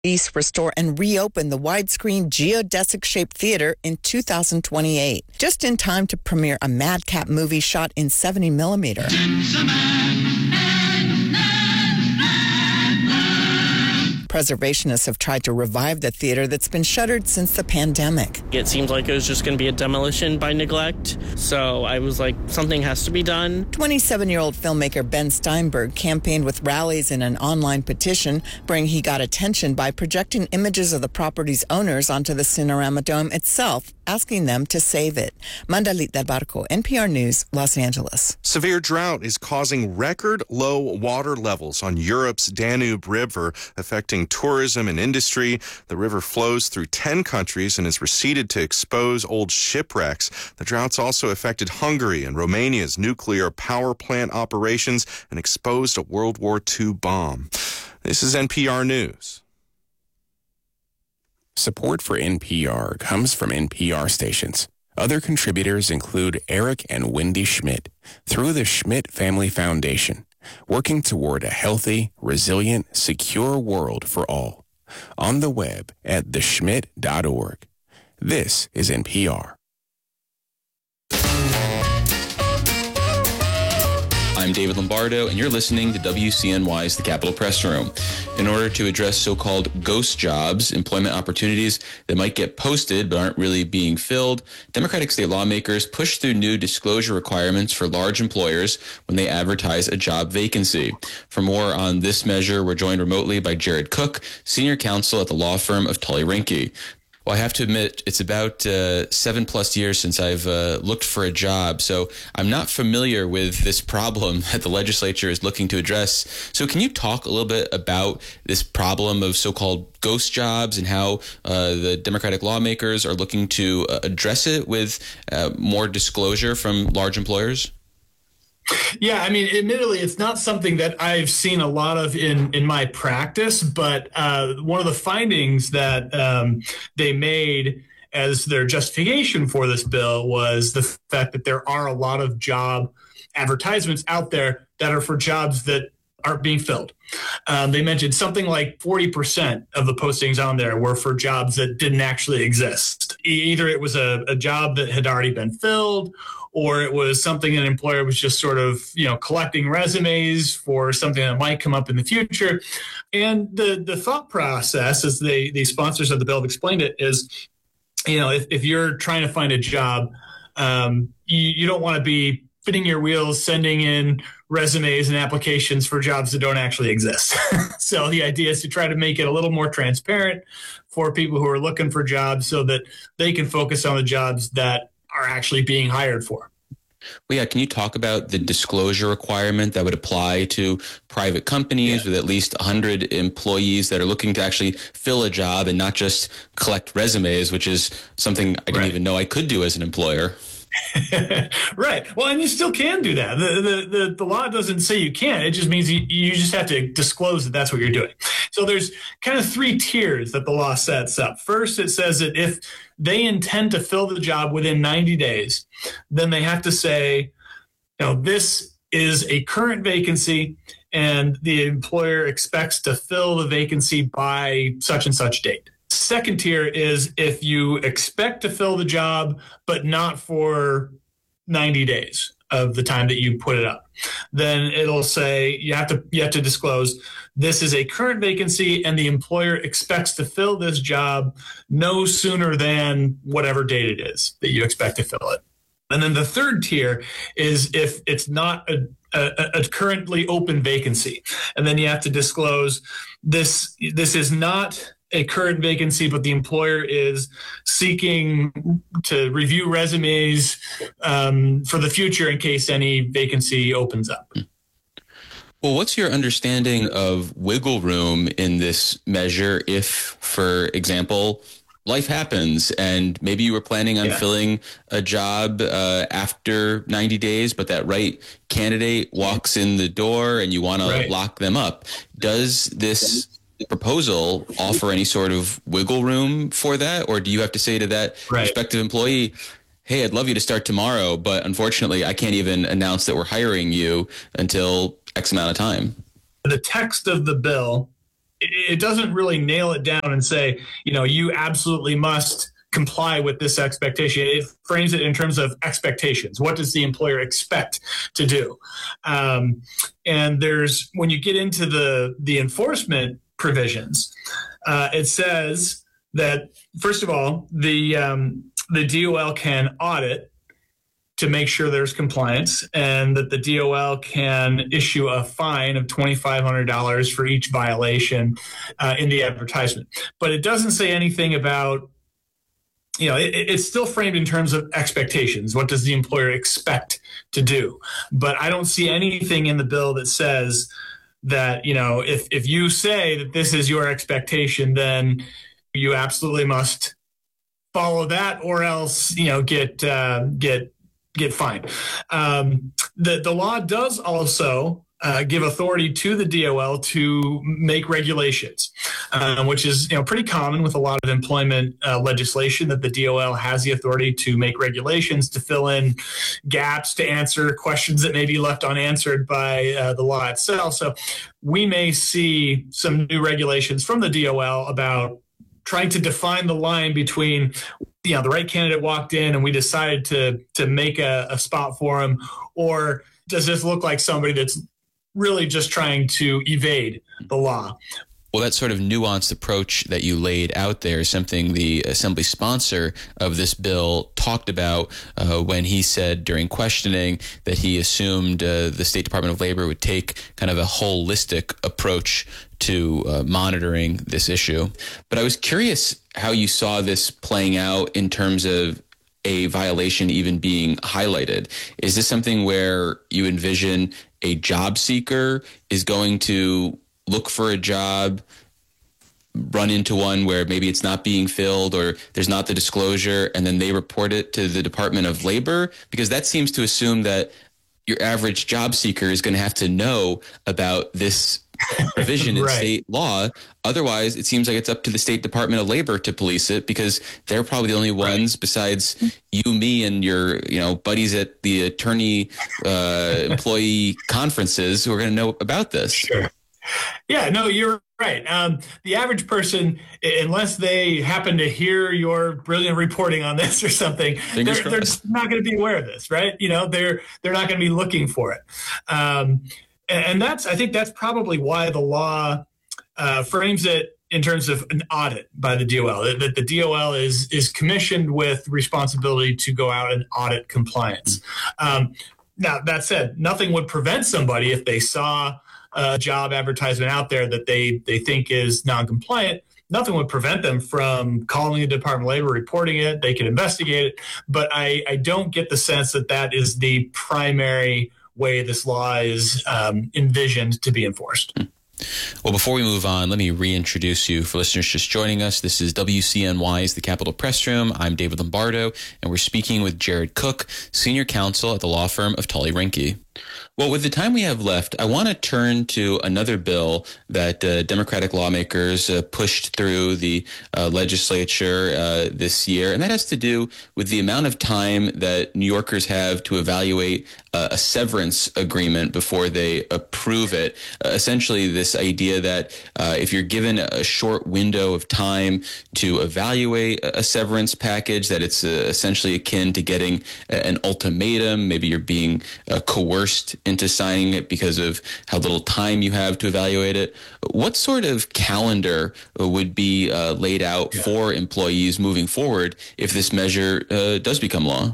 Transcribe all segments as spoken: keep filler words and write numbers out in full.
East restore and reopen the widescreen geodesic-shaped theater in two thousand twenty-eight, just in time to premiere a madcap movie shot in seventy millimeter. Preservationists have tried to revive the theater that's been shuttered since the pandemic. It seemed like it was just going to be a demolition by neglect, so I was like, something has to be done. twenty-seven-year-old filmmaker Ben Steinberg campaigned with rallies and an online petition, bringing he got attention by projecting images of the property's owners onto the Cinerama Dome itself, asking them to save it. Mandalit Del Barco, N P R News, Los Angeles. Severe drought is causing record low water levels on Europe's Danube River, affecting tourism and industry. The river flows through ten countries and has receded to expose old shipwrecks. The drought's also affected Hungary and Romania's nuclear power plant operations and exposed a World War Two bomb. This is N P R News. Support for N P R comes from N P R stations. Other contributors include Eric and Wendy Schmidt through the Schmidt Family Foundation, working toward a healthy, resilient, secure world for all. On the web at the schmidt dot org. This is N P R. I'm David Lombardo, and you're listening to W C N Y's The Capitol Press Room. In order to address so-called ghost jobs, employment opportunities that might get posted but aren't really being filled, Democratic state lawmakers pushed through new disclosure requirements for large employers when they advertise a job vacancy. For more on this measure, we're joined remotely by Jared Cook, senior counsel at the law firm of Tully Rinke. Well, I have to admit, it's about uh, seven plus years since I've uh, looked for a job, so I'm not familiar with this problem that the legislature is looking to address. So can you talk a little bit about this problem of so-called ghost jobs and how uh, the Democratic lawmakers are looking to uh, address it with uh, more disclosure from large employers? Yeah, I mean, admittedly, it's not something that I've seen a lot of in, in my practice, but uh, one of the findings that um, they made as their justification for this bill was the fact that there are a lot of job advertisements out there that are for jobs that aren't being filled. Um, they mentioned something like forty percent of the postings on there were for jobs that didn't actually exist. Either it was a, a job that had already been filled, or it was something an employer was just sort of, you know, collecting resumes for something that might come up in the future. And the, the thought process, as they, the sponsors of the bill have explained it, is, you know, if, if you're trying to find a job, um, you, you don't want to be spinning your wheels, sending in resumes and applications for jobs that don't actually exist. So the idea is to try to make it a little more transparent for people who are looking for jobs so that they can focus on the jobs that are actually being hired for. Well, yeah, can you talk about the disclosure requirement that would apply to private companies yeah. with at least one hundred employees that are looking to actually fill a job and not just collect resumes, which is something I didn't right. even know I could do as an employer? Right. Well, and you still can do that. The, the the the law doesn't say you can't. It just means you, you just have to disclose that that's what you're doing. So there's kind of three tiers that the law sets up. First, it says that if they intend to fill the job within ninety days, then they have to say, you know, this is a current vacancy and the employer expects to fill the vacancy by such and such date. Second tier is if you expect to fill the job, but not for ninety days of the time that you put it up. Then it'll say you have to you have to disclose this is a current vacancy and the employer expects to fill this job no sooner than whatever date it is that you expect to fill it. And then the third tier is if it's not a, a, a currently open vacancy. And then you have to disclose this this is not a current vacancy, but the employer is seeking to review resumes um, for the future in case any vacancy opens up. Well, what's your understanding of wiggle room in this measure if, for example, life happens and maybe you were planning on yeah. filling a job uh, after ninety days, but that right candidate walks in the door and you want right. to lock them up? Does this proposal offer any sort of wiggle room for that? Or do you have to say to that right. prospective employee, hey, I'd love you to start tomorrow, but unfortunately, I can't even announce that we're hiring you until X amount of time? The text of the bill it doesn't really nail it down and say, you know, you absolutely must comply with this expectation. It frames it in terms of expectations. What does the employer expect to do? Um, and there's, when you get into the, the enforcement provisions, uh, it says that, first of all, the, um, the D O L can audit to make sure there's compliance, and that the D O L can issue a fine of twenty-five hundred dollars for each violation uh, in the advertisement. But it doesn't say anything about, you know, it, it's still framed in terms of expectations. What does the employer expect to do? But I don't see anything in the bill that says that, you know, if, if you say that this is your expectation, then you absolutely must follow that, or else, you know, get uh, get get fined. Um, the the law does also uh, give authority to the D O L to make regulations, um, which is, you know, pretty common with a lot of employment uh, legislation, that the D O L has the authority to make regulations, to fill in gaps, to answer questions that may be left unanswered by uh, the law itself. So we may see some new regulations from the D O L about trying to define the line between, you know, the right candidate walked in and we decided to to make a, a spot for him, or does this look like somebody that's really just trying to evade the law? Well, that sort of nuanced approach that you laid out there is something the Assembly sponsor of this bill talked about uh, when he said during questioning that he assumed uh, the State Department of Labor would take kind of a holistic approach to uh, monitoring this issue. But I was curious how you saw this playing out in terms of a violation even being highlighted. Is this something where you envision a job seeker is going to look for a job, run into one where maybe it's not being filled or there's not the disclosure, and then they report it to the Department of Labor? Because that seems to assume that your average job seeker is going to have to know about this provision in right. state law. Otherwise, it seems like it's up to the State Department of Labor to police it, because they're probably the only ones right. besides you, me, and your, you know, buddies at the attorney uh, employee conferences who are going to know about this. Sure. Yeah, no, you're right. Um, the average person, unless they happen to hear your brilliant reporting on this or something, they're, they're not going to be aware of this, right? You know, they're they're not going to be looking for it. Um, and, and that's, I think that's probably why the law uh, frames it in terms of an audit by the D O L, that the D O L is is commissioned with responsibility to go out and audit compliance. Um, now, that said, nothing would prevent somebody, if they saw a job advertisement out there that they, they think is non-compliant, nothing would prevent them from calling the Department of Labor, reporting it. They can investigate it. But I, I don't get the sense that that is the primary way this law is um, envisioned to be enforced. Well, before we move on, let me reintroduce you for listeners just joining us. This is W C N Y's The Capitol Press Room. I'm David Lombardo, and we're speaking with Jared Cook, Senior Counsel at the law firm of Tully Rinke. Well, with the time we have left, I want to turn to another bill that uh, Democratic lawmakers uh, pushed through the uh, legislature uh, this year, and that has to do with the amount of time that New Yorkers have to evaluate uh, a severance agreement before they approve it. Uh, essentially, this idea that uh, if you're given a short window of time to evaluate a severance package, that it's uh, essentially akin to getting an ultimatum. Maybe you're being uh, coerced into signing it because of how little time you have to evaluate it. What sort of calendar would be uh, laid out yeah. for employees moving forward if this measure uh, does become law?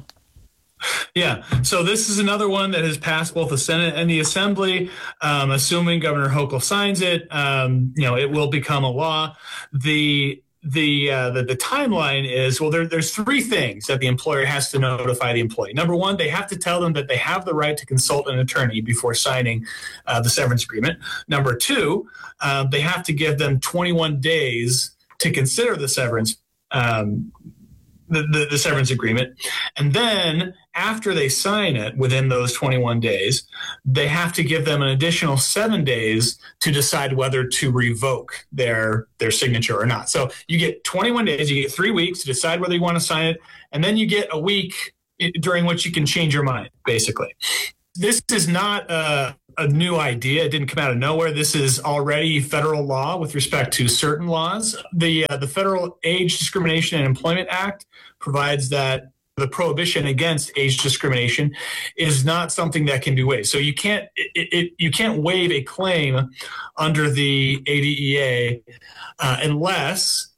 Yeah, so this is another one that has passed both the Senate and the Assembly. Um, assuming Governor Hochul signs it, um, you know, it will become a law. The The, uh, the the timeline is, well, there, there's three things that the employer has to notify the employee. Number one, they have to tell them that they have the right to consult an attorney before signing uh, the severance agreement. Number two, uh, they have to give them twenty-one days to consider the severance um, the, the, the severance agreement. And then after they sign it within those twenty-one days, they have to give them an additional seven days to decide whether to revoke their, their signature or not. So you get twenty-one days, you get three weeks to decide whether you want to sign it, and then you get a week during which you can change your mind, basically. This is not a, a new idea. It didn't come out of nowhere. This is already federal law with respect to certain laws. The uh, the Federal Age Discrimination and Employment Act provides that the prohibition against age discrimination is not something that can be waived. So you can't it, it, you can't waive a claim under the A D E A uh, unless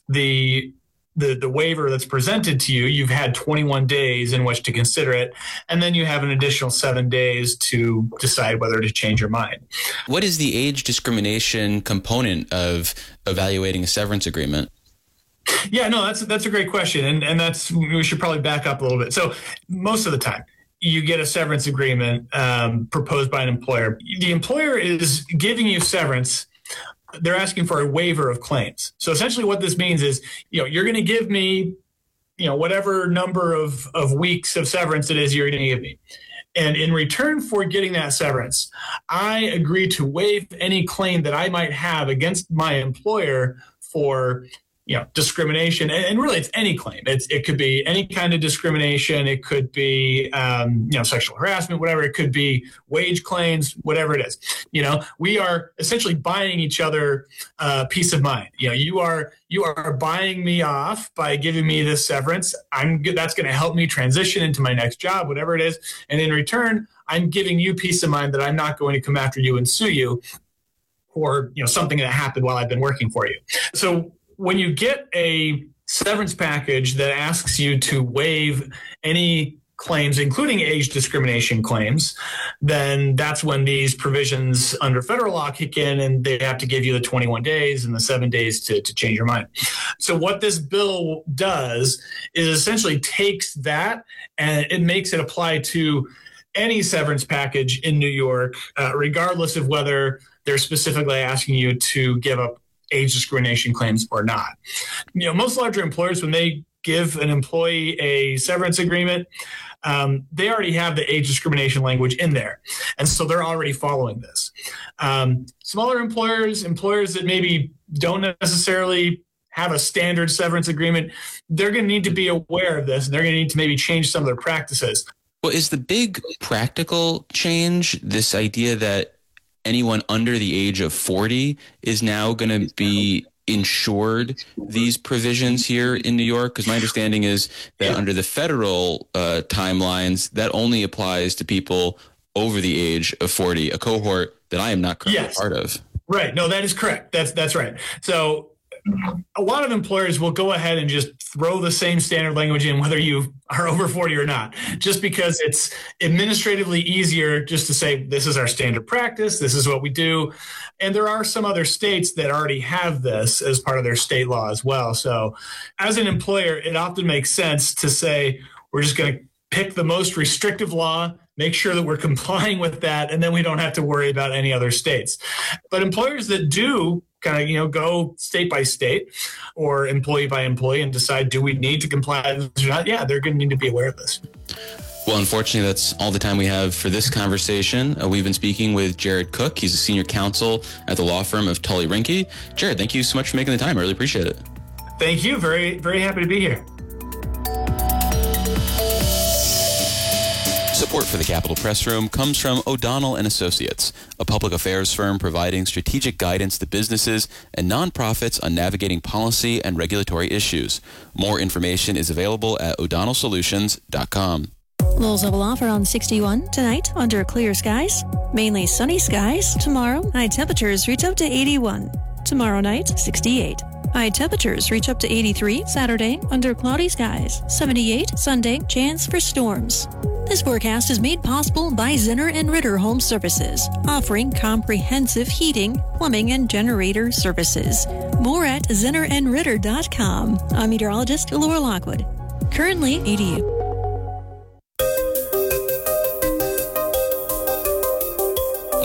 the The, the waiver that's presented to you, you've had twenty-one days in which to consider it, and then you have an additional seven days to decide whether to change your mind. What is the age discrimination component of evaluating a severance agreement? Yeah, no, that's that's a great question, and and that's we should probably back up a little bit. So most of the time, you get a severance agreement um, proposed by an employer. The employer is giving you severance. They're asking for a waiver of claims. So essentially what this means is, you know, you're going to give me, you know, whatever number of, of weeks of severance it is you're going to give me. And in return for getting that severance, I agree to waive any claim that I might have against my employer for, you know, discrimination. And really, it's any claim. It's, it could be any kind of discrimination. It could be, um, you know, sexual harassment, whatever. It could be wage claims, whatever it is. You know, we are essentially buying each other uh, peace of mind. You know, you are you are buying me off by giving me this severance. I'm that's going to help me transition into my next job, whatever it is. And in return, I'm giving you peace of mind that I'm not going to come after you and sue you for, you know, something that happened while I've been working for you. So when you get a severance package that asks you to waive any claims, including age discrimination claims, then that's when these provisions under federal law kick in, and they have to give you the twenty-one days and the seven days to, to change your mind. So what this bill does is essentially takes that and it makes it apply to any severance package in New York, uh, regardless of whether they're specifically asking you to give up age discrimination claims or not. You know, most larger employers, when they give an employee a severance agreement, um, they already have the age discrimination language in there. And so they're already following this. Um, smaller employers, employers that maybe don't necessarily have a standard severance agreement, they're going to need to be aware of this, and they're going to need to maybe change some of their practices. Well, is the big practical change this idea that anyone under the age of forty is now going to be insured these provisions here in New York? Because my understanding is that yeah. under the federal uh, timelines, that only applies to people over the age of forty, a cohort that I am not currently yes. part of. Right. No, that is correct. That's that's right. So a lot of employers will go ahead and just throw the same standard language in whether you are over forty or not, just because it's administratively easier just to say, this is our standard practice, this is what we do. And there are some other states that already have this as part of their state law as well. So as an employer, it often makes sense to say, we're just going to pick the most restrictive law, make sure that we're complying with that, and then we don't have to worry about any other states. But employers that do kind of, you know, go state by state or employee by employee and decide, do we need to comply with this or not? Yeah, they're going to need to be aware of this. Well, unfortunately, that's all the time we have for this conversation. Uh, we've been speaking with Jared Cook. He's a senior counsel at the law firm of Tully Rinke. Jared, thank you so much for making the time. I really appreciate it. Thank you. Very, very happy to be here. Support for the Capitol Press Room comes from O'Donnell and Associates, a public affairs firm providing strategic guidance to businesses and nonprofits on navigating policy and regulatory issues. More information is available at o'donnell solutions dot com. Low level offer on sixty-one tonight under clear skies. Mainly sunny skies tomorrow. High temperatures reach up to eighty-one. Tomorrow night, sixty-eight. High temperatures reach up to eighty-three Saturday under cloudy skies. seventy-eight Sunday, chance for storms. This forecast is made possible by Zinner and Ritter Home Services, offering comprehensive heating, plumbing, and generator services. More at zinner and ritter dot com. I'm meteorologist Laura Lockwood. Currently eighty-eight.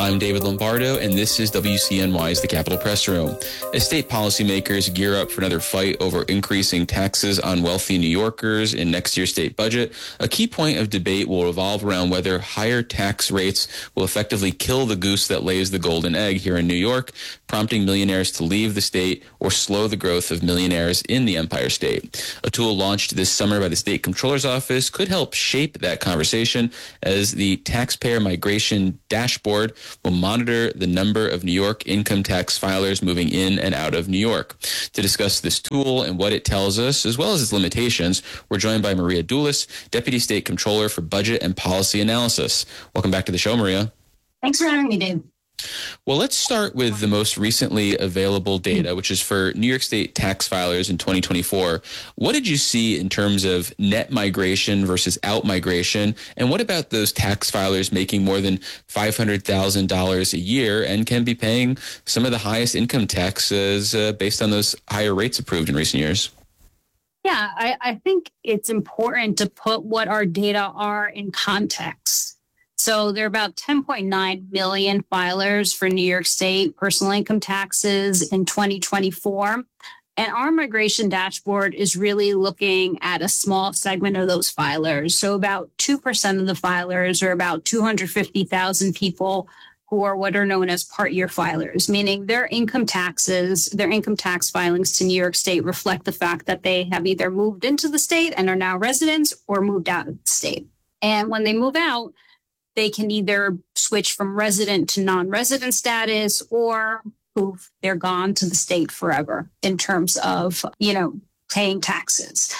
I'm David Lombardo, and this is W C N Y's The Capitol Press Room. As state policymakers gear up for another fight over increasing taxes on wealthy New Yorkers in next year's state budget, a key point of debate will revolve around whether higher tax rates will effectively kill the goose that lays the golden egg here in New York, prompting millionaires to leave the state or slow the growth of millionaires in the Empire State. A tool launched this summer by the State Comptroller's Office could help shape that conversation, as the Taxpayer Migration Dashboard will monitor the number of New York income tax filers moving in and out of New York. To discuss this tool and what it tells us, as well as its limitations, we're joined by Maria Doulis, Deputy State Comptroller for Budget and Policy Analysis. Welcome back to the show, Maria. Thanks for having me, Dave. Well, let's start with the most recently available data, which is for New York State tax filers in twenty twenty-four. What did you see in terms of net migration versus out migration? And what about those tax filers making more than five hundred thousand dollars a year and can be paying some of the highest income taxes uh, based on those higher rates approved in recent years? Yeah, I, I think it's important to put what our data are in context. So there are about ten point nine million filers for New York State personal income taxes in twenty twenty-four. And our migration dashboard is really looking at a small segment of those filers. So about two percent of the filers, or about two hundred fifty thousand people, who are what are known as part year filers, meaning their income taxes, their income tax filings to New York State reflect the fact that they have either moved into the state and are now residents or moved out of the state. And when they move out, they can either switch from resident to non-resident status, or poof, they're gone to the state forever in terms of, you know, paying taxes.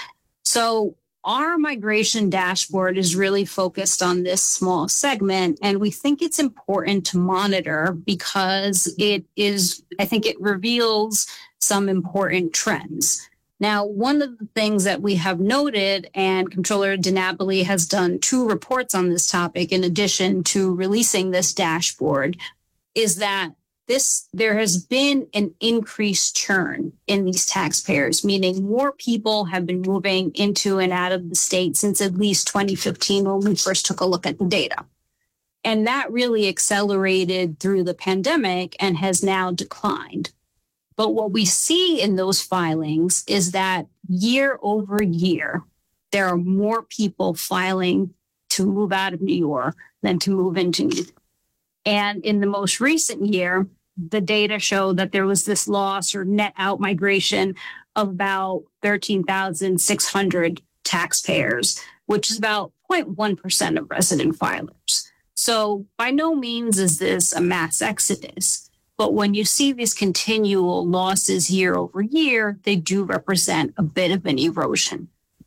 So our migration dashboard is really focused on this small segment, and we think it's important to monitor because it is, I think it reveals some important trends. Now, one of the things that we have noted, and Comptroller DiNapoli has done two reports on this topic in addition to releasing this dashboard, is that this there has been an increased churn in these taxpayers, meaning more people have been moving into and out of the state since at least twenty fifteen, when we first took a look at the data. And that really accelerated through the pandemic and has now declined. But what we see in those filings is that year over year, there are more people filing to move out of New York than to move into New York. And in the most recent year, the data show that there was this loss or net out migration of about thirteen thousand six hundred taxpayers, which is about zero point one percent of resident filers. So by no means is this a mass exodus. But when you see these continual losses year over year, they do represent a bit of an erosion.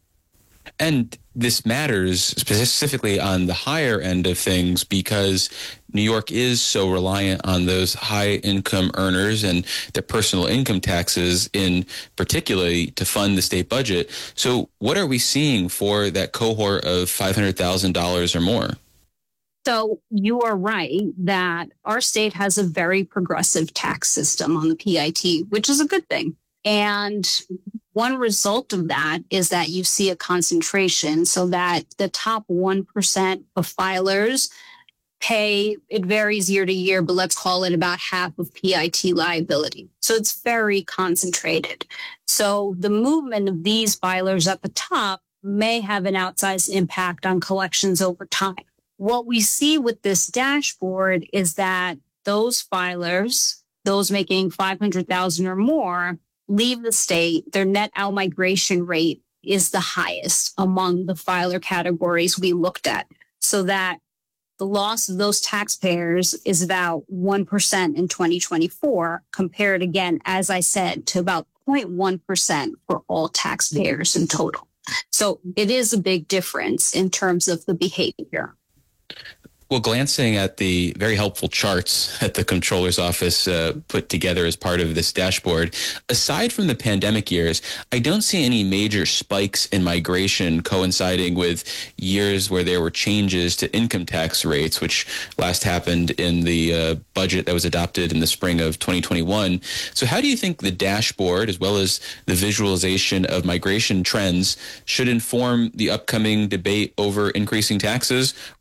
And this matters specifically on the higher end of things because New York is so reliant on those high income earners and their personal income taxes in particularly to fund the state budget. So what are we seeing for that cohort of five hundred thousand dollars or more? So you are right that our state has a very progressive tax system on the P I T, which is a good thing. And one result of that is that you see a concentration so that the top one percent of filers pay, it varies year to year, but let's call it about half of P I T liability. So it's very concentrated. So the movement of these filers at the top may have an outsized impact on collections over time. What we see with this dashboard is that those filers, those making five hundred thousand dollars or more, leave the state. Their net out migration rate is the highest among the filer categories we looked at, so that the loss of those taxpayers is about one percent in twenty twenty-four, compared again, as I said, to about zero point one percent for all taxpayers in total. So it is a big difference in terms of the behavior. Well, glancing at the very helpful charts that the Comptroller's Office uh, put together as part of this dashboard, aside from the pandemic years, I don't see any major spikes in migration coinciding with years where there were changes to income tax rates, which last happened in the uh, budget that was adopted in the spring of twenty twenty-one. So how do you think the dashboard, as well as the visualization of migration trends, should inform the upcoming debate over increasing taxes, or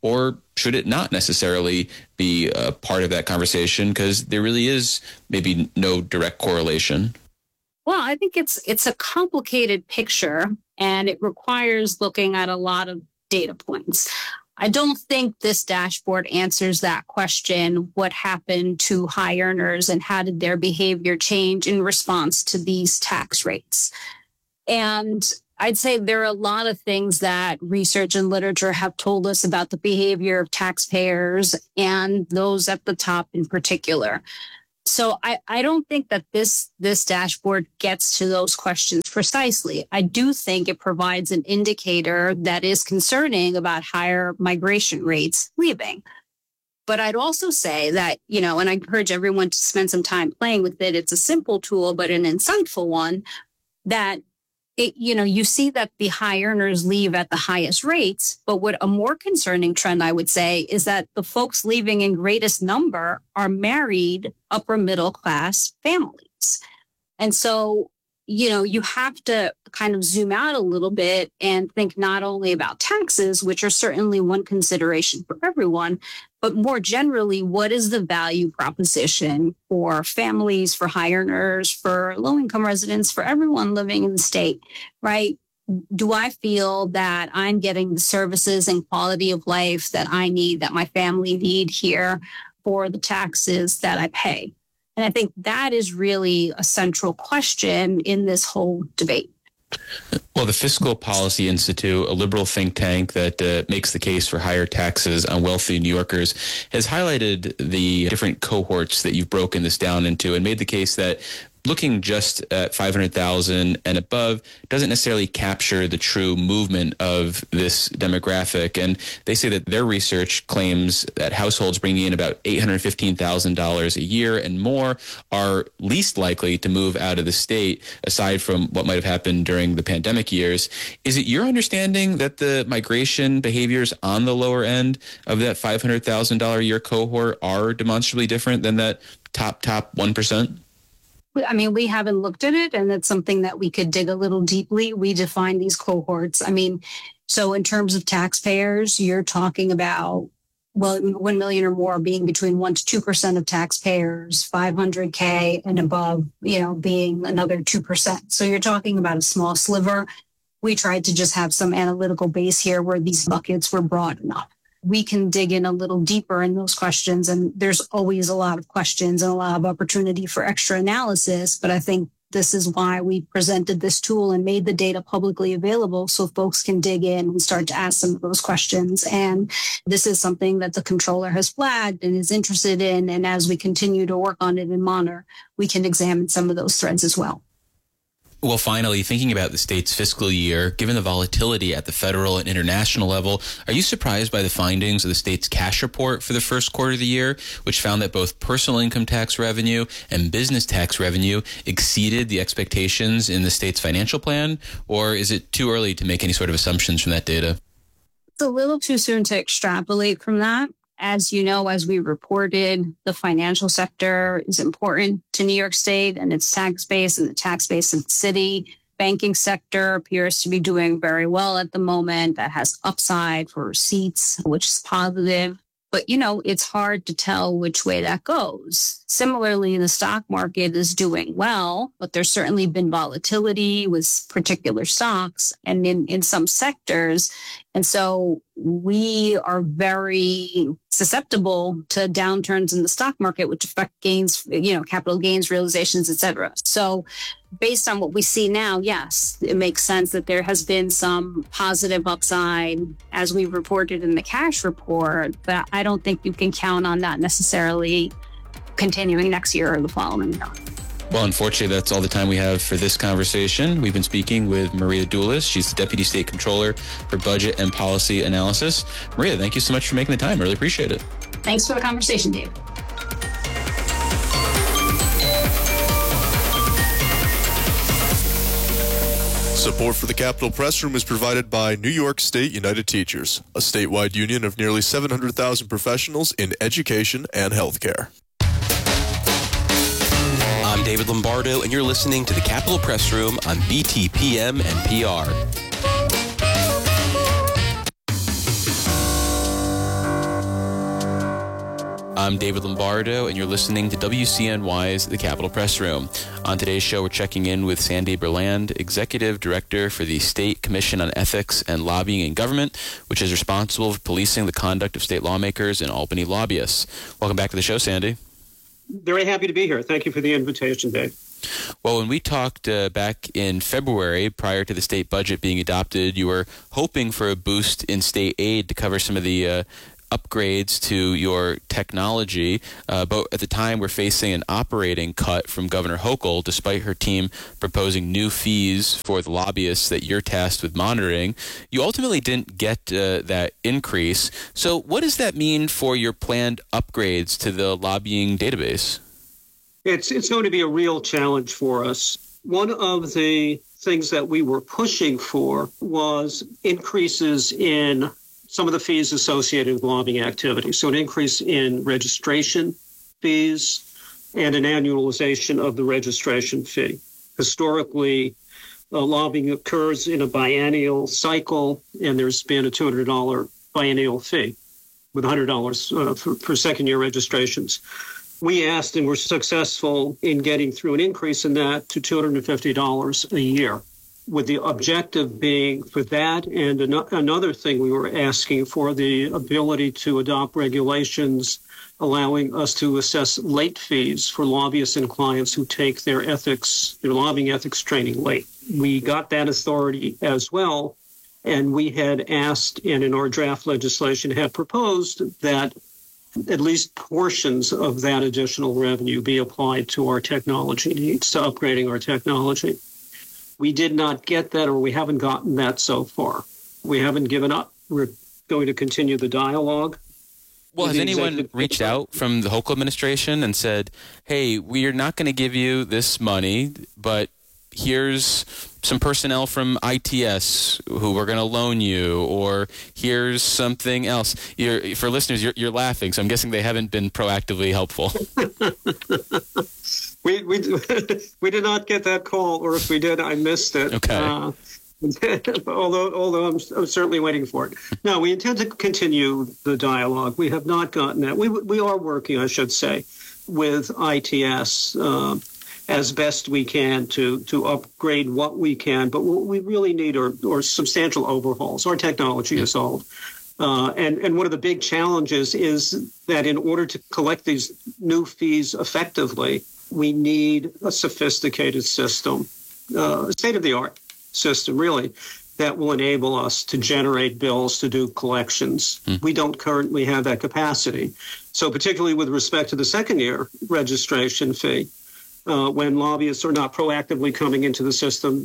should it not necessarily be a part of that conversation because there really is maybe no direct correlation? Well, I think it's it's a complicated picture, and it requires looking at a lot of data points. I don't think this dashboard answers that question, what happened to high earners and how did their behavior change in response to these tax rates? And I'd say there are a lot of things that research and literature have told us about the behavior of taxpayers and those at the top in particular. So I, I don't think that this this dashboard gets to those questions precisely. I do think it provides an indicator that is concerning about higher migration rates leaving. But I'd also say that, you know, and I encourage everyone to spend some time playing with it. It's a simple tool, but an insightful one that It, you know, you see that the high earners leave at the highest rates, but what a more concerning trend, I would say, is that the folks leaving in greatest number are married upper middle class families. And so, you know, you have to kind of zoom out a little bit and think not only about taxes, which are certainly one consideration for everyone, but more generally, what is the value proposition for families, for high earners, for low-income residents, for everyone living in the state, right? Do I feel that I'm getting the services and quality of life that I need, that my family need here for the taxes that I pay? And I think that is really a central question in this whole debate. Well, the Fiscal Policy Institute, a liberal think tank that uh, makes the case for higher taxes on wealthy New Yorkers, has highlighted the different cohorts that you've broken this down into and made the case that looking just at five hundred thousand and above doesn't necessarily capture the true movement of this demographic. And they say that their research claims that households bringing in about eight hundred fifteen thousand dollars a year and more are least likely to move out of the state, aside from what might have happened during the pandemic years. Is it your understanding that the migration behaviors on the lower end of that five hundred thousand dollars a year cohort are demonstrably different than that top, top one percent? I mean, we haven't looked at it, and it's something that we could dig a little deeply. We define these cohorts. I mean, so in terms of taxpayers, you're talking about, well, one million or more being between one to two percent of taxpayers, five hundred K and above, you know, being another two percent. So you're talking about a small sliver. We tried to just have some analytical base here where these buckets were broad enough. We can dig in a little deeper in those questions. And there's always a lot of questions and a lot of opportunity for extra analysis. But I think this is why we presented this tool and made the data publicly available so folks can dig in and start to ask some of those questions. And this is something that the controller has flagged and is interested in. And as we continue to work on it and monitor, we can examine some of those threads as well. Well, finally, thinking about the state's fiscal year, given the volatility at the federal and international level, are you surprised by the findings of the state's cash report for the first quarter of the year, which found that both personal income tax revenue and business tax revenue exceeded the expectations in the state's financial plan? Or is it too early to make any sort of assumptions from that data? It's a little too soon to extrapolate from that. As you know, as we reported, the financial sector is important to New York State and its tax base and the tax base of the city. Banking sector appears to be doing very well at the moment. That has upside for receipts, which is positive. But, you know, it's hard to tell which way that goes. Similarly, the stock market is doing well, but there's certainly been volatility with particular stocks and in, in some sectors. And so we are very susceptible to downturns in the stock market, which affect gains, you know, capital gains, realizations, et cetera. So based on what we see now, yes, it makes sense that there has been some positive upside as we reported in the cash report, but I don't think you can count on that necessarily continuing next year or the following year. Well, unfortunately, that's all the time we have for this conversation. We've been speaking with Maria Doulis. She's the Deputy State Controller for Budget and Policy Analysis. Maria, thank you so much for making the time. Really appreciate it. Thanks for the conversation, Dave. Support for the Capitol Press Room is provided by New York State United Teachers, a statewide union of nearly seven hundred thousand professionals in education and healthcare. I'm David Lombardo, and you're listening to the Capitol Press Room on B T P M and P R. I'm David Lombardo, and you're listening to W C N Y's The Capitol Press Room. On today's show, we're checking in with Sandy Berland, Executive Director for the State Commission on Ethics and Lobbying in Government, which is responsible for policing the conduct of state lawmakers and Albany lobbyists. Welcome back to the show, Sandy. Very happy to be here. Thank you for the invitation, Dave. Well, when we talked uh, back in February, prior to the state budget being adopted, you were hoping for a boost in state aid to cover some of the uh, upgrades to your technology, uh, but at the time we're facing an operating cut from Governor Hochul, despite her team proposing new fees for the lobbyists that you're tasked with monitoring. You ultimately didn't get uh, that increase. So what does that mean for your planned upgrades to the lobbying database? It's, it's going to be a real challenge for us. One of the things that we were pushing for was increases in some of the fees associated with lobbying activity. So an increase in registration fees and an annualization of the registration fee. Historically, uh, lobbying occurs in a biennial cycle, and there's been a two hundred dollars biennial fee with one hundred dollars uh, for, for second-year registrations. We asked and were successful in getting through an increase in that to two hundred fifty dollars a year, with the objective being for that and an- another thing we were asking for, the ability to adopt regulations allowing us to assess late fees for lobbyists and clients who take their ethics, their lobbying ethics training late. We got that authority as well, and we had asked and in our draft legislation had proposed that at least portions of that additional revenue be applied to our technology needs, to upgrading our technology. We did not get that, or we haven't gotten that so far. We haven't given up. We're going to continue the dialogue. Well, has anyone reached out from the Hochul administration and said, hey, we are not going to give you this money, but here's some personnel from I T S who we're going to loan you, or here's something else? You're, for listeners, you're, you're laughing, so I'm guessing they haven't been proactively helpful. we we we did not get that call, or if we did, I missed it. Okay. Uh, although although I'm, I'm certainly waiting for it. No, we intend to continue the dialogue. We have not gotten that. We we are working, I should say, with I T S uh, as best we can to to upgrade what we can. But what we really need are, are substantial overhauls. Our technology is old. Uh, and, and one of the big challenges is that in order to collect these new fees effectively, we need a sophisticated system, uh, a state-of-the-art system, really, that will enable us to generate bills, to do collections. Mm. We don't currently have that capacity. So particularly with respect to the second-year registration fee, uh, when lobbyists are not proactively coming into the system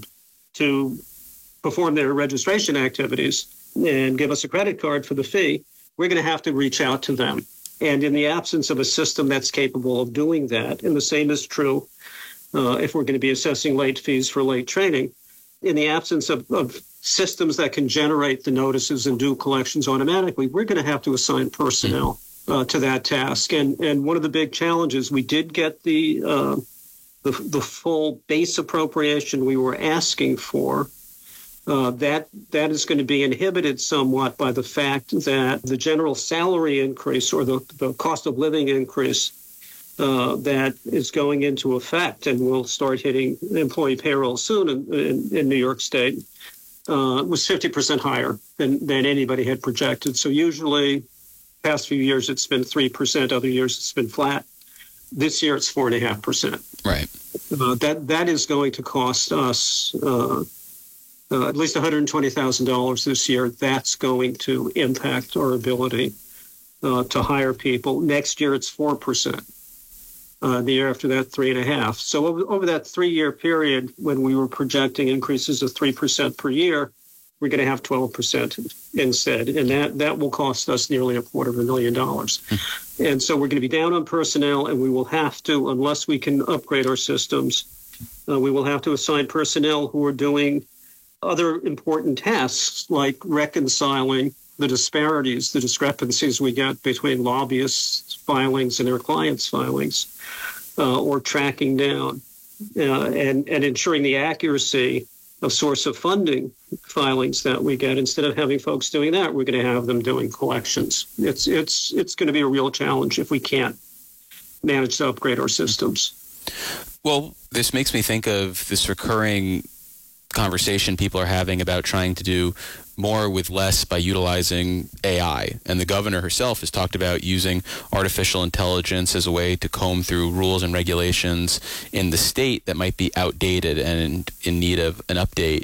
to perform their registration activities and give us a credit card for the fee, we're going to have to reach out to them. And in the absence of a system that's capable of doing that, and the same is true uh, if we're going to be assessing late fees for late training, in the absence of, of systems that can generate the notices and do collections automatically, we're going to have to assign personnel uh, to that task. And and one of the big challenges, we did get the, uh, the, the full base appropriation we were asking for. Uh, that that is going to be inhibited somewhat by the fact that the general salary increase or the, the cost of living increase uh, that is going into effect and will start hitting employee payroll soon in, in, in New York State uh, was fifty percent higher than, than anybody had projected. So usually past few years it's been three percent, other years it's been flat. This year it's four point five percent. Right. Uh, that that is going to cost us uh, Uh, at least one hundred twenty thousand dollars this year. That's going to impact our ability uh, to hire people. Next year, it's four percent. Uh, the year after that, three and a half. So over, over that three-year period, when we were projecting increases of three percent per year, we're going to have twelve percent instead. And that, that will cost us nearly a quarter of a million dollars. And so we're going to be down on personnel, and we will have to, unless we can upgrade our systems, uh, we will have to assign personnel who are doing other important tasks like reconciling the disparities, the discrepancies we get between lobbyists' filings and their clients' filings, uh, or tracking down uh, and, and ensuring the accuracy a source of funding filings that we get. Instead of having folks doing that, we're going to have them doing collections. It's it's it's going to be a real challenge if we can't manage to upgrade our systems. Well, this makes me think of this recurring conversation people are having about trying to do more with less by utilizing A I. And the governor herself has talked about using artificial intelligence as a way to comb through rules and regulations in the state that might be outdated and in need of an update.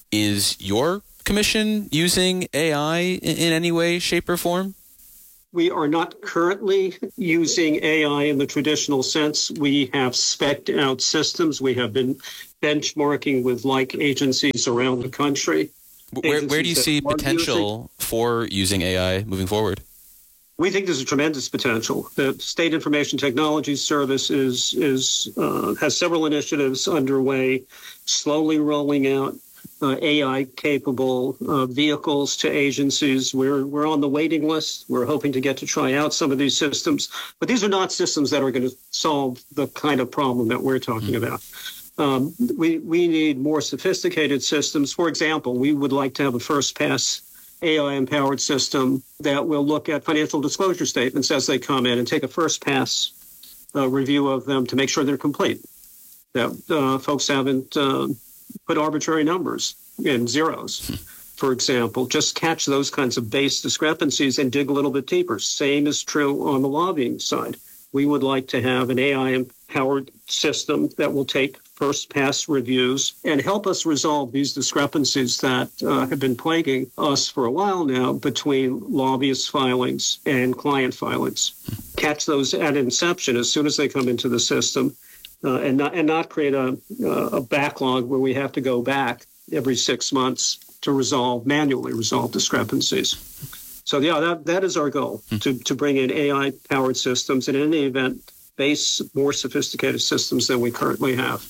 Is your commission using A I in any way, shape, or form? We are not currently using A I in the traditional sense. We have spec'd out systems. We have been benchmarking with like agencies around the country. Where, where do you see potential using, for using A I moving forward? We think there's a tremendous potential. The State Information Technology Service is is uh, has several initiatives underway, slowly rolling out uh, A I-capable uh, vehicles to agencies. We're we're on the waiting list. We're hoping to get to try out some of these systems, but these are not systems that are going to solve the kind of problem that we're talking mm-hmm. about. Um, we, we need more sophisticated systems. For example, we would like to have a first-pass A I-empowered system that will look at financial disclosure statements as they come in and take a first-pass uh, review of them to make sure they're complete, that uh, folks haven't uh, put arbitrary numbers and zeros, for example. Just catch those kinds of base discrepancies and dig a little bit deeper. Same is true on the lobbying side. We would like to have an A I-empowered system that will take first-pass reviews and help us resolve these discrepancies that uh, have been plaguing us for a while now between lobbyist filings and client filings. Catch those at inception as soon as they come into the system, uh, and not and not create a, uh, a backlog where we have to go back every six months to resolve, manually resolve discrepancies. So, yeah, that, that is our goal, mm. to, to bring in A I-powered systems, and in any event, base more sophisticated systems than we currently have.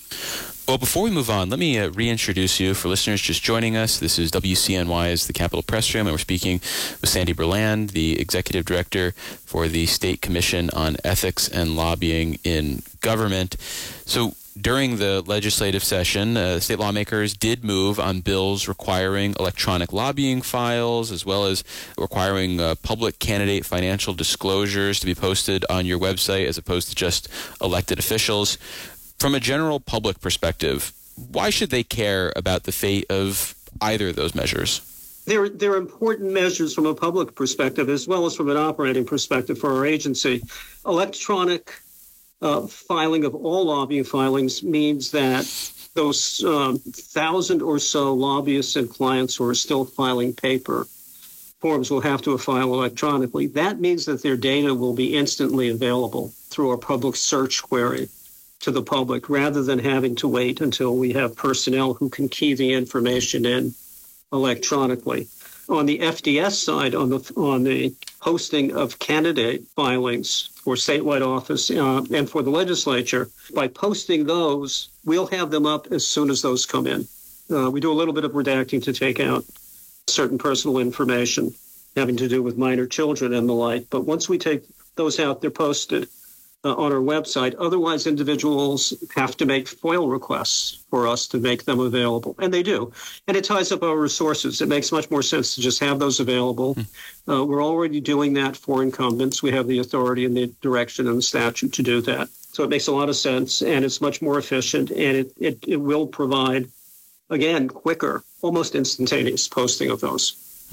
Well, before we move on, let me uh, reintroduce you for listeners just joining us. This is W C N Y's The Capitol Press Room, and we're speaking with Sandy Berland, the Executive Director for the State Commission on Ethics and Lobbying in Government. So during the legislative session, uh, state lawmakers did move on bills requiring electronic lobbying files, as well as requiring uh, public candidate financial disclosures to be posted on your website as opposed to just elected officials. From a general public perspective, why should they care about the fate of either of those measures? They're, they're important measures from a public perspective as well as from an operating perspective for our agency. Electronic uh, filing of all lobbying filings means that those um, thousand or so lobbyists and clients who are still filing paper forms will have to file electronically. That means that their data will be instantly available through a public search query to the public, rather than having to wait until we have personnel who can key the information in electronically. On the F D S side, on the on the posting of candidate filings for statewide office uh, and for the legislature, by posting those, we'll have them up as soon as those come in. Uh, we do a little bit of redacting to take out certain personal information having to do with minor children and the like, but once we take those out, they're posted Uh, on our website. Otherwise, individuals have to make FOIL requests for us to make them available, and they do. And it ties up our resources. It makes much more sense to just have those available. Uh, we're already doing that for incumbents. We have the authority and the direction and the statute to do that. So it makes a lot of sense, and it's much more efficient, and it, it, it will provide, again, quicker, almost instantaneous posting of those.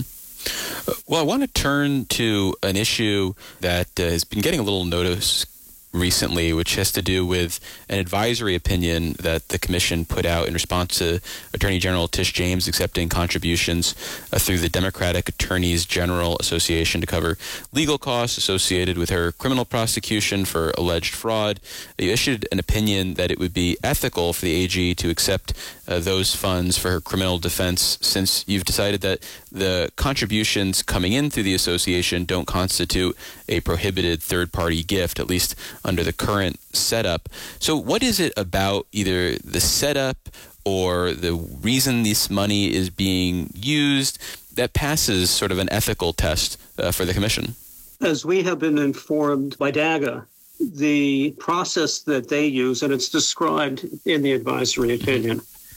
Well, I want to turn to an issue that uh, has been getting a little notice recently, which has to do with an advisory opinion that the commission put out in response to Attorney General Tish James accepting contributions uh, through the Democratic Attorneys General Association to cover legal costs associated with her criminal prosecution for alleged fraud. You issued an opinion that it would be ethical for the A G to accept uh, those funds for her criminal defense, since you've decided that the contributions coming in through the association don't constitute a prohibited third-party gift, at least under the current setup. So what is it about either the setup or the reason this money is being used that passes sort of an ethical test uh, for the commission? As we have been informed by DAGA, the process that they use, and it's described in the advisory opinion,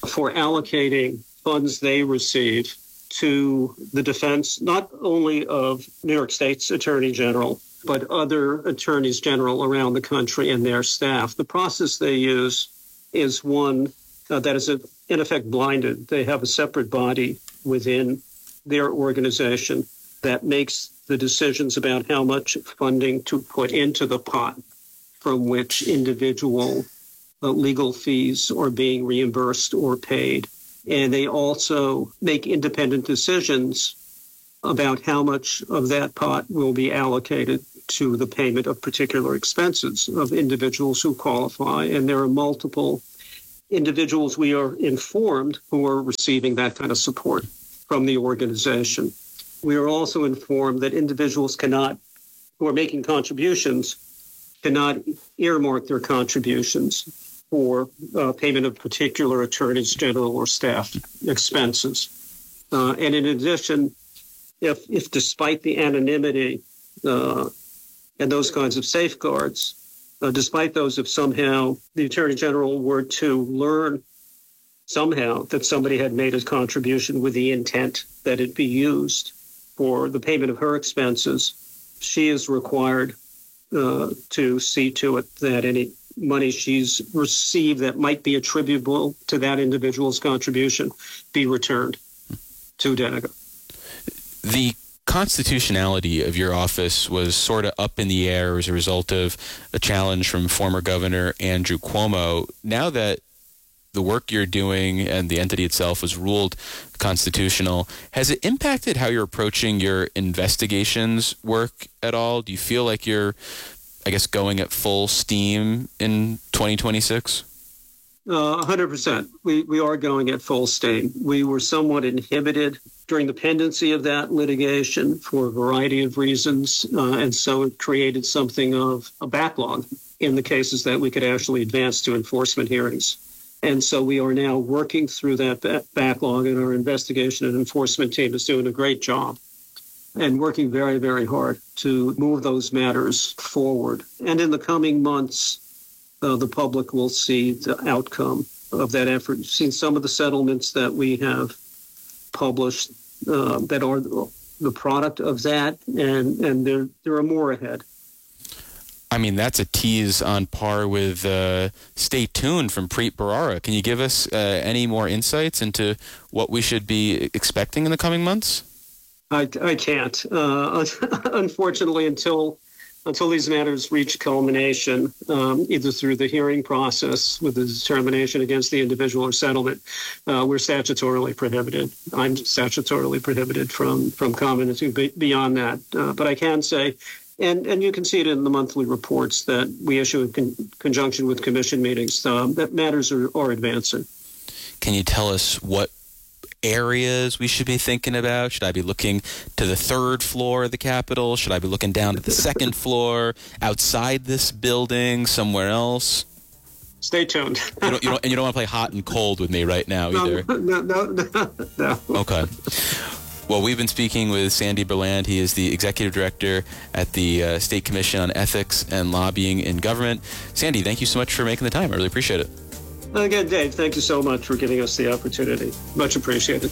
for allocating funds they receive to the defense, not only of New York State's Attorney General, but other attorneys general around the country and their staff. The process they use is one uh, that is, in effect, blinded. They have a separate body within their organization that makes the decisions about how much funding to put into the pot from which individual uh, legal fees are being reimbursed or paid. And they also make independent decisions about how much of that pot will be allocated to the payment of particular expenses of individuals who qualify. And there are multiple individuals, we are informed, who are receiving that kind of support from the organization. We are also informed that individuals cannot, who are making contributions, cannot earmark their contributions for uh, payment of particular attorneys general or staff expenses. Uh, and in addition, if, if despite the anonymity uh, and those kinds of safeguards, uh, despite those, if somehow the attorney general were to learn somehow that somebody had made a contribution with the intent that it be used for the payment of her expenses, she is required uh, to see to it that any money she's received that might be attributable to that individual's contribution be returned to Denaga. The constitutionality of your office was sort of up in the air as a result of a challenge from former Governor Andrew Cuomo. Now that the work you're doing and the entity itself was ruled constitutional, has it impacted how you're approaching your investigations work at all? Do you feel like you're, I guess, going at full steam in twenty twenty-six? Uh, one hundred percent. We, we are going at full steam. We were somewhat inhibited during the pendency of that litigation for a variety of reasons, uh, and so it created something of a backlog in the cases that we could actually advance to enforcement hearings. And so we are now working through that ba- backlog, and our investigation and enforcement team is doing a great job and working very, very hard to move those matters forward. And in the coming months, uh, the public will see the outcome of that effort. You've seen some of the settlements that we have published uh, that are the product of that, and, and there, there are more ahead. I mean, that's a tease on par with uh, Stay Tuned from Preet Bharara. Can you give us uh, any more insights into what we should be expecting in the coming months? I, I can't. Uh, unfortunately, until until these matters reach culmination, um, either through the hearing process with the determination against the individual or settlement, uh, we're statutorily prohibited. I'm statutorily prohibited from, from commenting beyond that. Uh, but I can say, And and you can see it in the monthly reports that we issue in con- conjunction with commission meetings, um, that matters are, are advancing. Can you tell us what areas we should be thinking about? Should I be looking to the third floor of the Capitol? Should I be looking down to the second floor, outside this building, somewhere else? Stay tuned. you don't, you don't, and you don't want to play hot and cold with me right now either? No, no, no, no. Okay. Well, we've been speaking with Sandy Berland. He is the executive director at the uh, State Commission on Ethics and Lobbying in Government. Sandy, thank you so much for making the time. I really appreciate it. Again, Dave, thank you so much for giving us the opportunity. Much appreciated.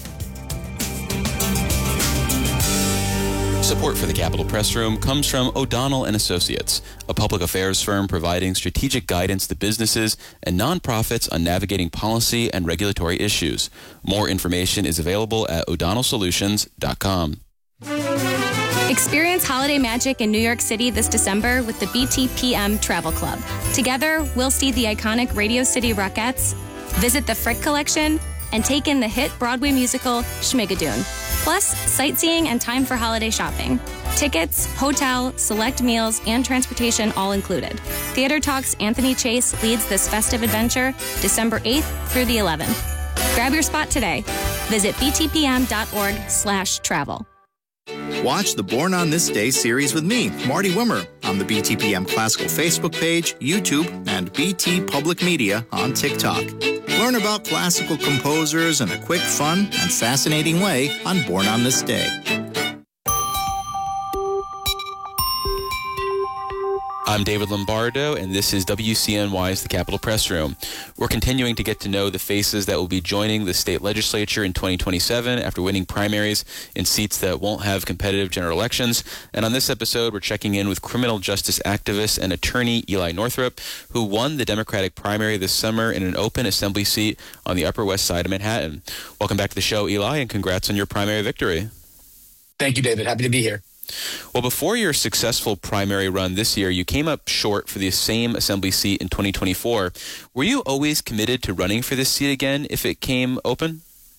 Support for the Capitol Press Room comes from O'Donnell and Associates, a public affairs firm providing strategic guidance to businesses and nonprofits on navigating policy and regulatory issues. More information is available at o'donnell solutions dot com. Experience holiday magic in New York City this December with the B T P M Travel Club. Together, we'll see the iconic Radio City Rockettes, visit the Frick Collection, and take in the hit Broadway musical Schmigadoon. Plus, sightseeing and time for holiday shopping. Tickets, hotel, select meals, and transportation all included. Theater Talk's Anthony Chase leads this festive adventure December eighth through the eleventh. Grab your spot today. Visit btpm.org slash travel. Watch the Born on This Day series with me, Marty Wimmer, on the B T P M Classical Facebook page, YouTube, and B T Public Media on TikTok. Learn about classical composers in a quick, fun, and fascinating way on Born on This Day. I'm David Lombardo, and this is W C N Y's The Capitol Press Room. We're continuing to get to know the faces that will be joining the state legislature in twenty twenty-seven after winning primaries in seats that won't have competitive general elections. And on this episode, we're checking in with criminal justice activist and attorney Eli Northrup, who won the Democratic primary this summer in an open assembly seat on the Upper West Side of Manhattan. Welcome back to the show, Eli, and congrats on your primary victory. Thank you, David. Happy to be here. Well, before your successful primary run this year, you came up short for the same assembly seat in twenty twenty-four. Were you always committed to running for this seat again if it came open?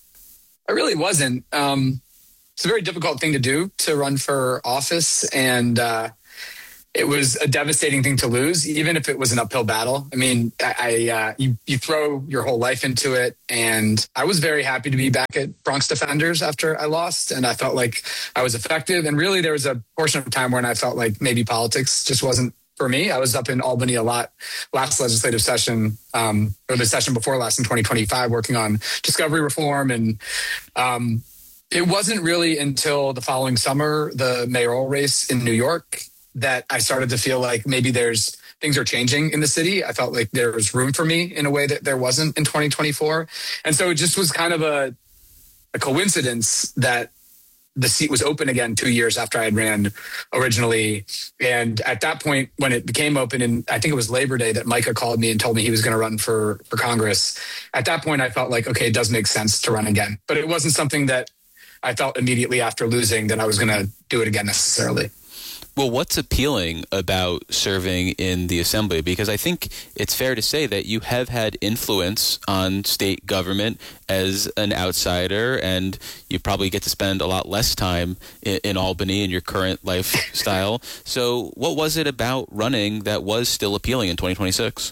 I really wasn't. Um, it's a very difficult thing to do, to run for office, and uh, it was a devastating thing to lose, even if it was an uphill battle. I mean, I, I uh, you, you throw your whole life into it, and I was very happy to be back at Bronx Defenders after I lost, and I felt like I was effective. And really, there was a portion of time when I felt like maybe politics just wasn't for me. I was up in Albany a lot last legislative session, um, or the session before last in twenty twenty-five, working on discovery reform. And um, it wasn't really until the following summer, the mayoral race in New York, that I started to feel like maybe there's things are changing in the city. I felt like there was room for me in a way that there wasn't in twenty twenty-four. And so it just was kind of a, a coincidence that the seat was open again two years after I had ran originally. And at that point, when it became open, and I think it was Labor Day, that Micah called me and told me he was going to run for, for Congress. At that point, I felt like, okay, it does make sense to run again. But it wasn't something that I felt immediately after losing that I was going to do it again necessarily. Well, what's appealing about serving in the assembly? Because I think it's fair to say that you have had influence on state government as an outsider, and you probably get to spend a lot less time in, in Albany in your current lifestyle. So what was it about running that was still appealing in twenty twenty-six?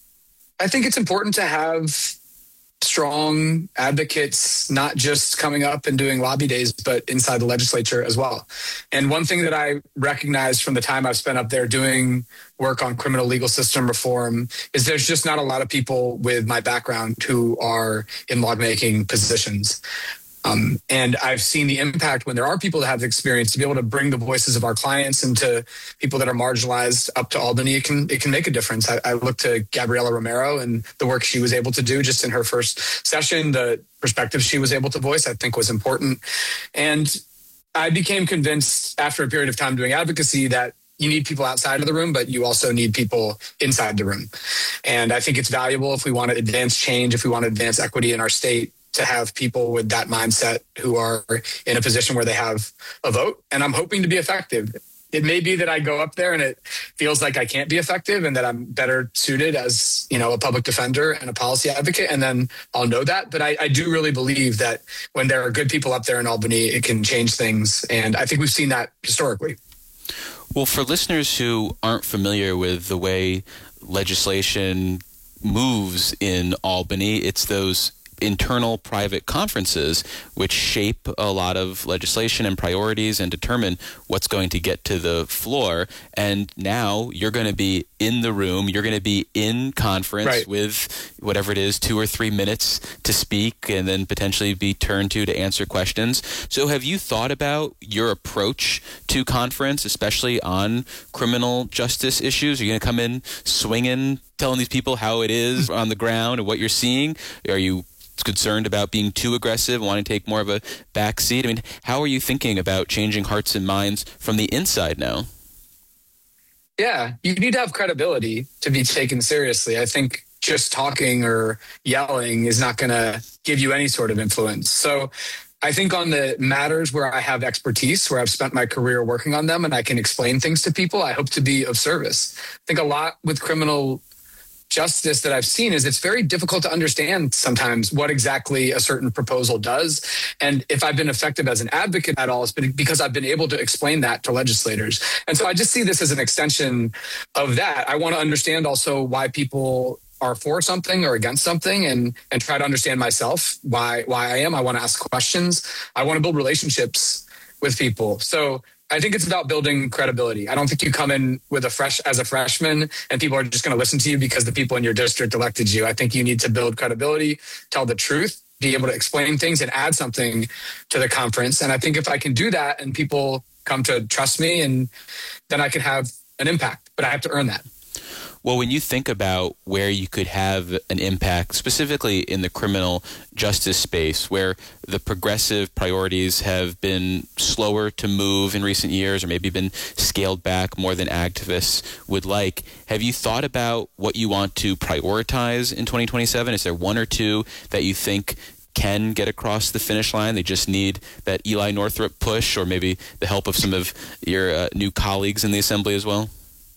I think it's important to have strong advocates, not just coming up and doing lobby days, but inside the legislature as well. And one thing that I recognized from the time I've spent up there doing work on criminal legal system reform is there's just not a lot of people with my background who are in lawmaking positions. Um, and I've seen the impact when there are people that have the experience to be able to bring the voices of our clients and to people that are marginalized up to Albany. It can it can make a difference. I, I look to Gabriela Romero and the work she was able to do just in her first session. The perspective she was able to voice, I think, was important. And I became convinced after a period of time doing advocacy that you need people outside of the room, but you also need people inside the room. And I think it's valuable if we want to advance change, if we want to advance equity in our state, to have people with that mindset who are in a position where they have a vote. And I'm hoping to be effective. It may be that I go up there and it feels like I can't be effective and that I'm better suited as, you know, a public defender and a policy advocate. And then I'll know that. But I, I do really believe that when there are good people up there in Albany, it can change things. And I think we've seen that historically. Well, for listeners who aren't familiar with the way legislation moves in Albany, it's those internal private conferences which shape a lot of legislation and priorities and determine what's going to get to the floor. And now you're going to be in the room, you're going to be in conference, right, with whatever it is, two or three minutes to speak and then potentially be turned to to answer questions. So have you thought about your approach to conference, especially on criminal justice issues? Are you going to come in swinging, telling these people how it is on the ground and what you're seeing? Are you concerned about being too aggressive, wanting to take more of a back seat? I mean, how are you thinking about changing hearts and minds from the inside now? Yeah, you need to have credibility to be taken seriously. I think just talking or yelling is not going to give you any sort of influence. So I think on the matters where I have expertise, where I've spent my career working on them and I can explain things to people, I hope to be of service. I think a lot with criminal justice that I've seen is it's very difficult to understand sometimes what exactly a certain proposal does. And if I've been effective as an advocate at all, it's been because I've been able to explain that to legislators. And so I just see this as an extension of that. I want to understand also why people are for something or against something and and try to understand myself, why why I am. I want to ask questions. I want to build relationships with people. So I think it's about building credibility. I don't think you come in with a fresh as a freshman and people are just going to listen to you because the people in your district elected you. I think you need to build credibility, tell the truth, be able to explain things and add something to the conference. And I think if I can do that and people come to trust me, and then I can have an impact. but I have to earn that. Well, when you think about where you could have an impact, specifically in the criminal justice space, where the progressive priorities have been slower to move in recent years or maybe been scaled back more than activists would like, have you thought about what you want to prioritize in twenty twenty-seven? Is there one or two that you think can get across the finish line? They just need that Eli Northrop push, or maybe the help of some of your uh, new colleagues in the assembly as well?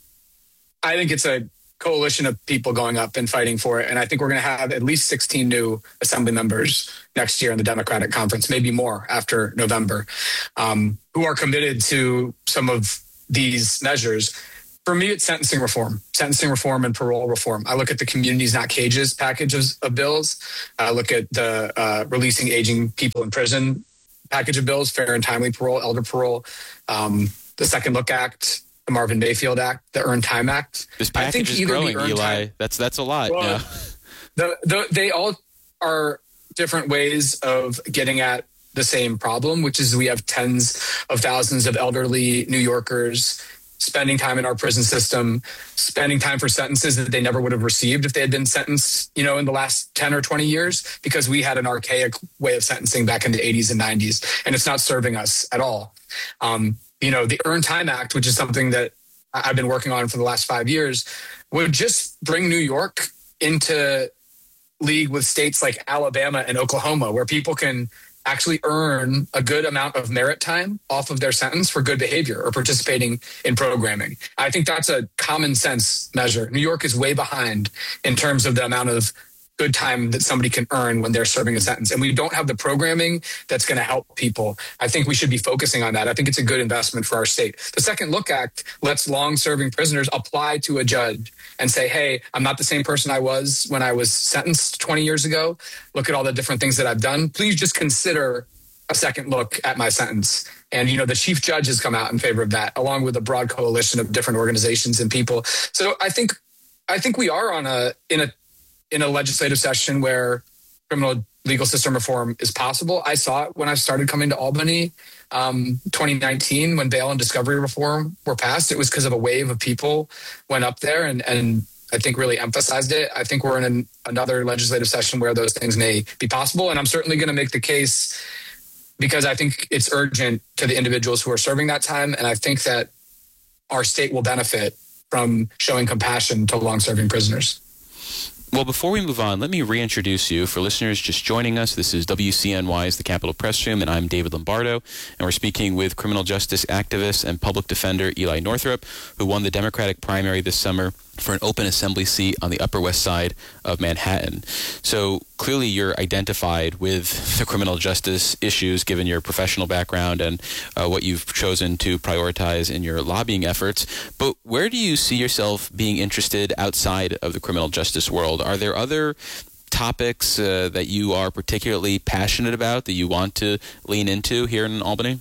I think it's a coalition of people going up and fighting for it. And I think we're going to have at least sixteen new assembly members next year in the Democratic Conference, maybe more after November, um, who are committed to some of these measures. For me, it's sentencing reform, sentencing reform and parole reform. I look at the Communities Not Cages packages of bills. I look at the uh, releasing aging people in prison package of bills, fair and timely parole, elder parole, um, the Second Look Act, the Marvin Mayfield Act, the Earned Time Act. This package is growing, Eli. Time, that's that's a lot. Well, yeah. the, the, they all are different ways of getting at the same problem, which is we have tens of thousands of elderly New Yorkers spending time in our prison system, spending time for sentences that they never would have received if they had been sentenced, you know, in the last ten or twenty years, because we had an archaic way of sentencing back in the eighties and nineties, and it's not serving us at all. Um, you know, the Earned Time Act, which is something that I've been working on for the last five years, would just bring New York into league with states like Alabama and Oklahoma, where people can actually earn a good amount of merit time off of their sentence for good behavior or participating in programming. I think that's a common sense measure. New York is way behind in terms of the amount of good time that somebody can earn when they're serving a sentence. And we don't have the programming that's going to help people. I think we should be focusing on that. I think it's a good investment for our state. The Second Look Act lets long-serving prisoners apply to a judge and say, hey, I'm not the same person I was when I was sentenced twenty years ago. Look at all the different things that I've done. Please just consider a second look at my sentence. And, you know, the chief judge has come out in favor of that, along with a broad coalition of different organizations and people. So I think I think we are on a in a in a legislative session where criminal legal system reform is possible. I saw it when I started coming to Albany, um, twenty nineteen, when bail and discovery reform were passed. It was because of a wave of people went up there and, and I think really emphasized it. I think we're in an, another legislative session where those things may be possible. And I'm certainly going to make the case because I think it's urgent to the individuals who are serving that time. And I think that our state will benefit from showing compassion to long-serving prisoners. Well, before we move on, let me reintroduce you. For listeners just joining us, this is W C N Y's The Capitol Press Room, and I'm David Lombardo. And we're speaking with criminal justice activist and public defender Eli Northrop, who won the Democratic primary this summer for an open assembly seat on the Upper West Side of Manhattan. So clearly you're identified with the criminal justice issues given your professional background and uh, what you've chosen to prioritize in your lobbying efforts. But where do you see yourself being interested outside of the criminal justice world? Are there other topics uh, that you are particularly passionate about that you want to lean into here in Albany?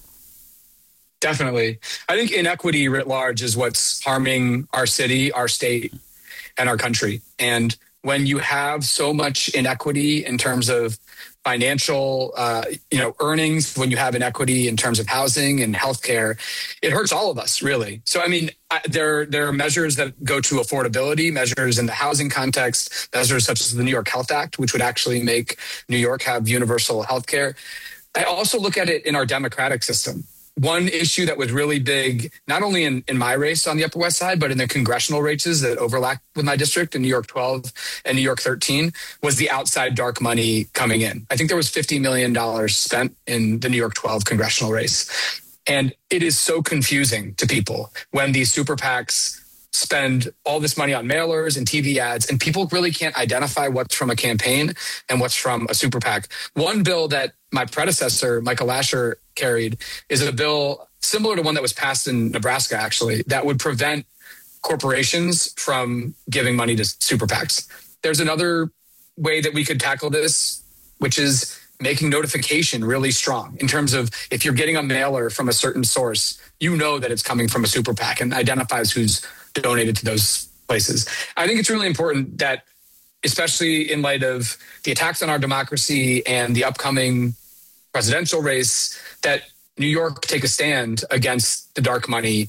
Definitely. I think inequity writ large is what's harming our city, our state, and our country. And when you have so much inequity in terms of financial, uh, you know, earnings, when you have inequity in terms of housing and healthcare, it hurts all of us, really. So, I mean, I, there, there are measures that go to affordability, measures in the housing context, measures such as the New York Health Act, which would actually make New York have universal healthcare. I also look at it in our democratic system. One issue that was really big, not only in, in my race on the Upper West Side, but in the congressional races that overlap with my district in New York twelve and New York thirteen, was the outside dark money coming in. I think there was fifty million dollars spent in the New York twelve congressional race. And it is so confusing to people when these super PACs spend all this money on mailers and T V ads, and people really can't identify what's from a campaign and what's from a super PAC. One bill that my predecessor, Michael Lasher, carried is a bill similar to one that was passed in Nebraska, actually, that would prevent corporations from giving money to super PACs. There's another way that we could tackle this, which is making notification really strong in terms of if you're getting a mailer from a certain source, you know that it's coming from a super PAC and identifies who's donated to those places. I think it's really important that, especially in light of the attacks on our democracy and the upcoming presidential race, that New York take a stand against the dark money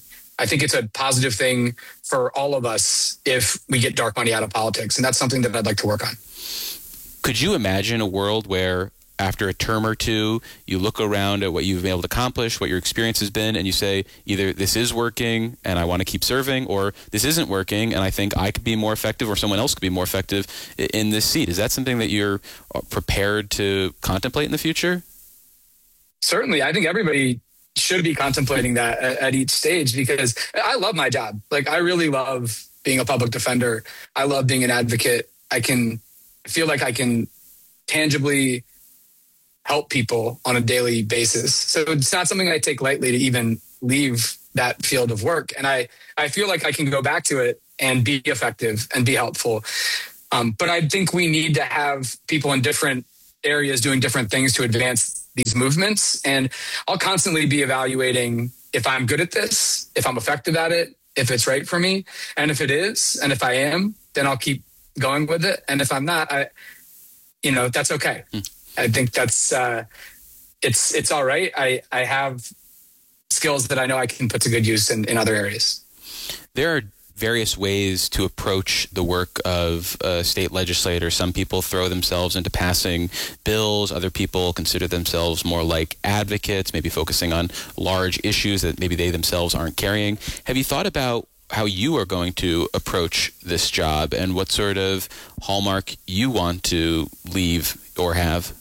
I think it's a positive thing for all of us if we get dark money out of politics. And that's something that I'd like to work on. Could you imagine a world where after a term or two, you look around at what you've been able to accomplish, what your experience has been, and you say, either this is working and I want to keep serving, or this isn't working and I think I could be more effective or someone else could be more effective in this seat? Is that something that you're prepared to contemplate in the future? Certainly. I think everybody should be contemplating that at, at each stage, because I love my job. Like, I really love being a public defender. I love being an advocate. I can feel like I can tangibly help people on a daily basis. So it's not something I take lightly to even leave that field of work. And I, I feel like I can go back to it and be effective and be helpful. Um, but I think we need to have people in different areas doing different things to advance these movements. And I'll constantly be evaluating if I'm good at this, if I'm effective at it, if it's right for me. And if it is, and if I am, then I'll keep going with it. And if I'm not, I, you know, that's okay. Mm. I think that's, uh, it's, it's all right. I, I have skills that I know I can put to good use in, in other areas. There are various ways to approach the work of a state legislator. Some people throw themselves into passing bills. Other people consider themselves more like advocates, maybe focusing on large issues that maybe they themselves aren't carrying. Have you thought about how you are going to approach this job and what sort of hallmark you want to leave or have?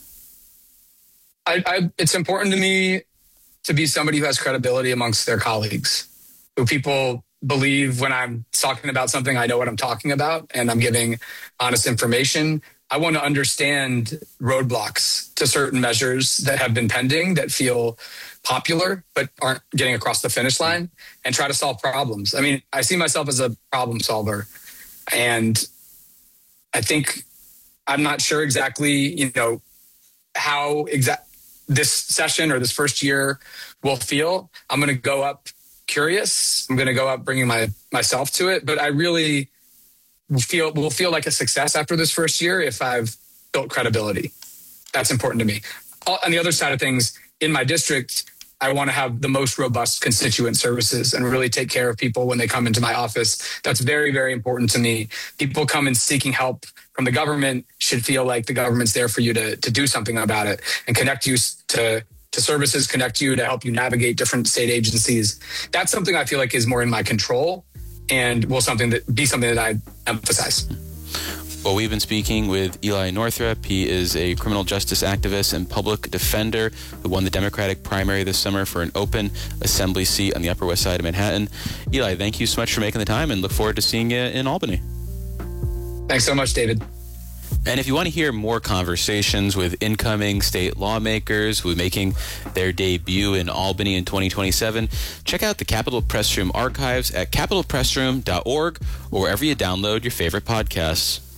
I, I, it's important to me to be somebody who has credibility amongst their colleagues, who people believe when I'm talking about something, I know what I'm talking about and I'm giving honest information. I want to understand roadblocks to certain measures that have been pending that feel popular but aren't getting across the finish line, and try to solve problems. I mean, I see myself as a problem solver, and I think I'm not sure exactly, you know, how exact this session or this first year will feel. I'm going to go up curious. I'm going to go up bringing my myself to it, but I really feel will feel like a success after this first year if I've built credibility. That's important to me. On the other side of things, in my district, I want to have the most robust constituent services and really take care of people when they come into my office. That's very, very important to me. People come in seeking help from the government should feel like the government's there for you to, to do something about it and connect you to, to services, connect you to help you navigate different state agencies. That's something I feel like is more in my control and will something that be something that I emphasize. Well, we've been speaking with Eli Northrup. He is a criminal justice activist and public defender who won the Democratic primary this summer for an open assembly seat on the Upper West Side of Manhattan. Eli, thank you so much for making the time and look forward to seeing you in Albany. Thanks so much, David. And if you want to hear more conversations with incoming state lawmakers who are making their debut in Albany in twenty twenty-seven, check out the Capitol Press Room archives at capitol press room dot org or wherever you download your favorite podcasts.